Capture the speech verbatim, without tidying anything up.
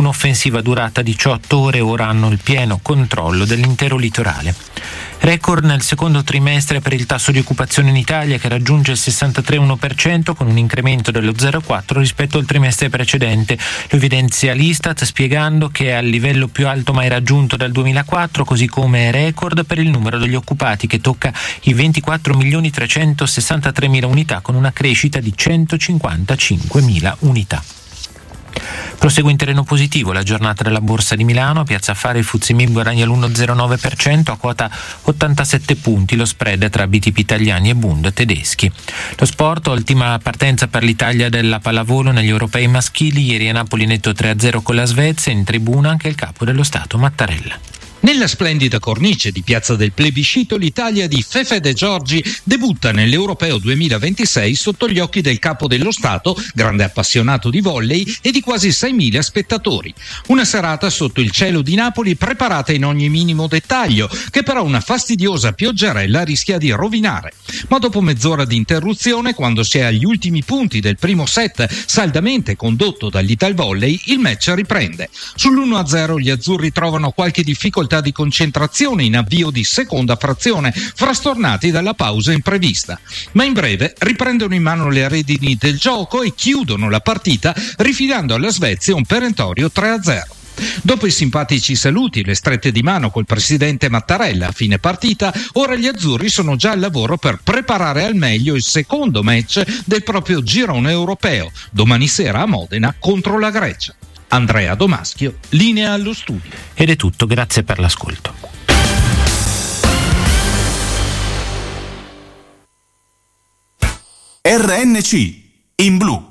un'offensiva durata diciotto ore, ora hanno il pieno controllo dell'intero litorale. Record nel secondo trimestre per il tasso di occupazione in Italia, che raggiunge il sessantatré virgola uno per cento con un incremento dello zero virgola quattro rispetto al trimestre precedente. Lo evidenzia l'Istat spiegando che è al livello più alto mai raggiunto dal duemilaquattro, così come è record per il numero degli occupati, che tocca i ventiquattro milioni trecentosessantatremila unità, con una crescita di centocinquantacinquemila unità. Prosegue in terreno positivo la giornata della Borsa di Milano. A Piazza Affari il F T S E M I B guadagna l'uno virgola zero nove per cento a quota ottantasette punti, lo spread tra B T P italiani e Bund tedeschi. Lo sport, ultima partenza per l'Italia della pallavolo negli europei maschili. Ieri a Napoli netto tre a zero con la Svezia, in tribuna anche il capo dello Stato Mattarella. Nella splendida cornice di Piazza del Plebiscito, l'Italia di Fefe De Giorgi debutta nell'Europeo duemilaventisei sotto gli occhi del capo dello Stato, grande appassionato di volley, e di quasi seimila spettatori. Una serata sotto il cielo di Napoli preparata in ogni minimo dettaglio, che però una fastidiosa pioggerella rischia di rovinare. Ma dopo mezz'ora di interruzione, quando si è agli ultimi punti del primo set, saldamente condotto dall'Italvolley, il match riprende. Sull'uno a zero gli azzurri trovano qualche difficoltà di concentrazione in avvio di seconda frazione, frastornati dalla pausa imprevista. Ma in breve riprendono in mano le redini del gioco e chiudono la partita rifilando alla Svezia un perentorio tre a zero. Dopo i simpatici saluti e le strette di mano col presidente Mattarella a fine partita, ora gli azzurri sono già al lavoro per preparare al meglio il secondo match del proprio girone europeo, domani sera a Modena contro la Grecia. Andrea Domaschio, linea allo studio. Ed è tutto, grazie per l'ascolto. R N C, in blu.